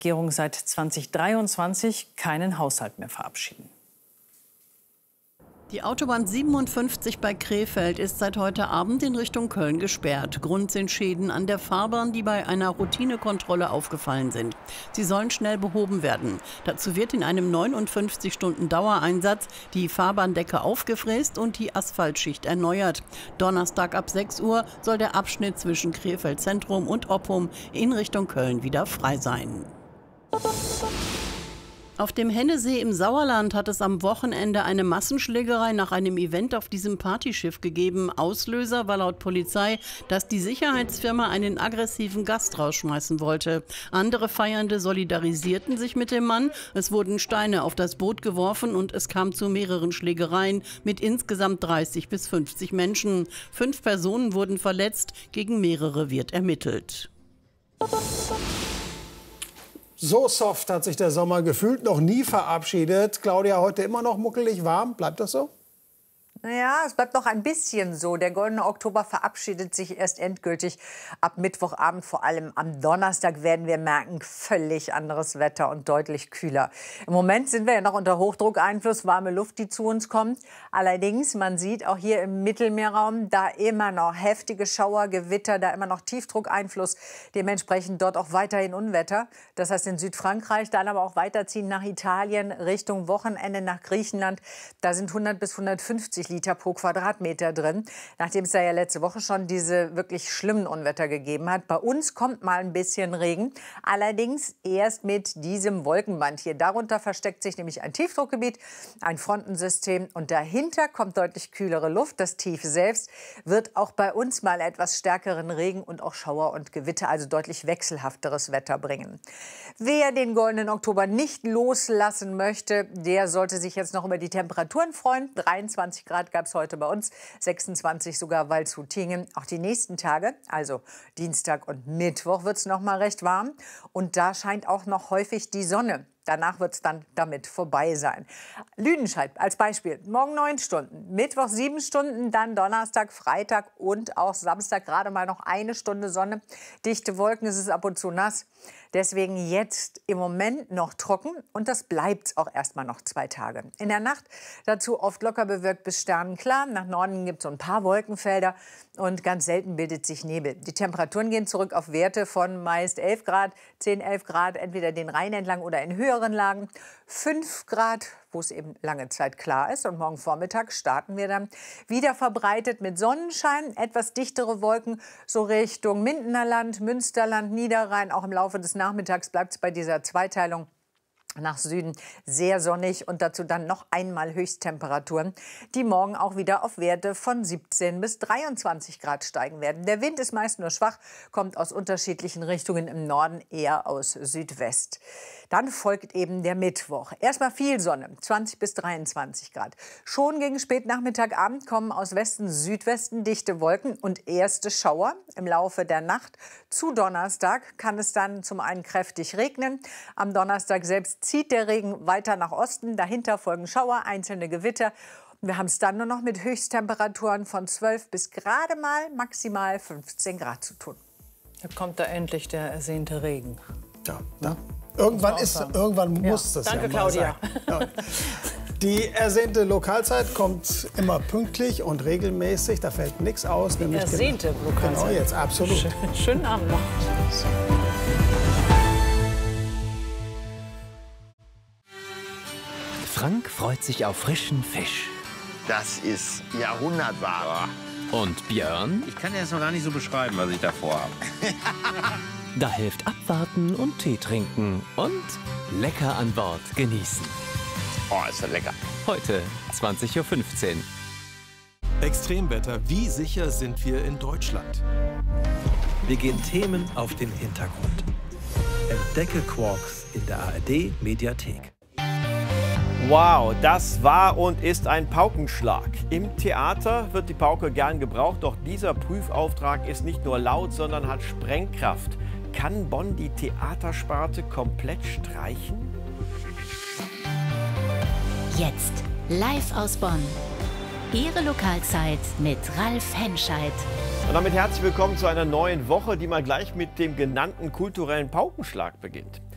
Regierung seit 2023 keinen Haushalt mehr verabschieden. Die Autobahn 57 bei Krefeld ist seit heute Abend in Richtung Köln gesperrt. Grund sind Schäden an der Fahrbahn, die bei einer Routinekontrolle aufgefallen sind. Sie sollen schnell behoben werden. Dazu wird in einem 59-Stunden-Dauereinsatz die Fahrbahndecke aufgefräst und die Asphaltschicht erneuert. Donnerstag ab 6 Uhr soll der Abschnitt zwischen Krefeld Zentrum und Oppum in Richtung Köln wieder frei sein. Auf dem Hennesee im Sauerland hat es am Wochenende eine Massenschlägerei nach einem Event auf diesem Partyschiff gegeben. Auslöser war laut Polizei, dass die Sicherheitsfirma einen aggressiven Gast rausschmeißen wollte. Andere Feiernde solidarisierten sich mit dem Mann. Es wurden Steine auf das Boot geworfen und es kam zu mehreren Schlägereien mit insgesamt 30 bis 50 Menschen. 5 Personen wurden verletzt, gegen mehrere wird ermittelt. So soft hat sich der Sommer gefühlt noch nie verabschiedet. Claudia, heute immer noch muckelig warm. Bleibt das so? Naja, es bleibt noch ein bisschen so. Der Goldene Oktober verabschiedet sich erst endgültig ab Mittwochabend. Vor allem am Donnerstag werden wir merken, völlig anderes Wetter und deutlich kühler. Im Moment sind wir ja noch unter Hochdruckeinfluss, warme Luft, die zu uns kommt. Allerdings, man sieht auch hier im Mittelmeerraum, da immer noch heftige Schauer, Gewitter, da immer noch Tiefdruckeinfluss. Dementsprechend dort auch weiterhin Unwetter. Das heißt in Südfrankreich, dann aber auch weiterziehen nach Italien, Richtung Wochenende nach Griechenland. Da sind 100 bis 150 Liter pro Quadratmeter drin, nachdem es da ja letzte Woche schon diese wirklich schlimmen Unwetter gegeben hat. Bei uns kommt mal ein bisschen Regen, allerdings erst mit diesem Wolkenband hier. Darunter versteckt sich nämlich ein Tiefdruckgebiet, ein Frontensystem und dahinter kommt deutlich kühlere Luft. Das Tief selbst wird auch bei uns mal etwas stärkeren Regen und auch Schauer und Gewitter, also deutlich wechselhafteres Wetter bringen. Wer den Goldenen Oktober nicht loslassen möchte, der sollte sich jetzt noch über die Temperaturen freuen. 23 Grad gab es heute bei uns, 26 sogar Waldshut-Tiengen. Auch die nächsten Tage, also Dienstag und Mittwoch, wird es noch mal recht warm. Und da scheint auch noch häufig die Sonne. Danach wird es dann damit vorbei sein. Lüdenscheid als Beispiel. Morgen 9 Stunden, Mittwoch 7 Stunden, dann Donnerstag, Freitag und auch Samstag gerade mal noch 1 Stunde Sonne. Dichte Wolken, es ist ab und zu nass. Deswegen jetzt im Moment noch trocken und das bleibt auch erstmal noch 2 Tage. In der Nacht dazu oft locker bewölkt bis sternenklar. Nach Norden gibt es so ein paar Wolkenfelder und ganz selten bildet sich Nebel. Die Temperaturen gehen zurück auf Werte von meist 11 Grad, 10, 11 Grad, entweder den Rhein entlang oder in höheren Lagen. 5 Grad, wo es eben lange Zeit klar ist. Und morgen Vormittag starten wir dann wieder verbreitet mit Sonnenschein, etwas dichtere Wolken, so Richtung Mindener Land, Münsterland, Niederrhein. Auch im Laufe des Nachmittags bleibt es bei dieser Zweiteilung nach Süden sehr sonnig und dazu dann noch einmal Höchsttemperaturen, die morgen auch wieder auf Werte von 17 bis 23 Grad steigen werden. Der Wind ist meist nur schwach, kommt aus unterschiedlichen Richtungen, im Norden eher aus Südwest. Dann folgt eben der Mittwoch. Erstmal viel Sonne, 20 bis 23 Grad. Schon gegen Spätnachmittagabend kommen aus Westen, Südwesten dichte Wolken und erste Schauer. Im Laufe der Nacht zu Donnerstag kann es dann zum einen kräftig regnen. Am Donnerstag selbst zieht der Regen weiter nach Osten. Dahinter folgen Schauer, einzelne Gewitter. Wir haben es dann nur noch mit Höchsttemperaturen von 12 bis gerade mal maximal 15 Grad zu tun. Da kommt da endlich der ersehnte Regen. Ja. Irgendwann muss das Danke, ja mal Claudia. sein. Ja. Die ersehnte Lokalzeit kommt immer pünktlich und regelmäßig. Da fällt nichts aus. Die ersehnte Lokalzeit. Genau, jetzt absolut. Schönen Abend noch. Frank freut sich auf frischen Fisch. Das ist Jahrhundertware. Und Björn? Ich kann jetzt noch gar nicht so beschreiben, was ich davor habe. Da hilft abwarten und Tee trinken und lecker an Bord genießen. Oh, ist ja lecker. Heute 20:15 Uhr. Extremwetter, wie sicher sind wir in Deutschland? Wir gehen Themen auf den Hintergrund. Entdecke Quarks in der ARD-Mediathek. Wow, das war und ist ein Paukenschlag. Im Theater wird die Pauke gern gebraucht, doch dieser Prüfauftrag ist nicht nur laut, sondern hat Sprengkraft. Kann Bonn die Theatersparte komplett streichen? Jetzt live aus Bonn. Ihre Lokalzeit mit Ralf Henscheid. Und damit herzlich willkommen zu einer neuen Woche, die mal gleich mit dem genannten kulturellen Paukenschlag beginnt.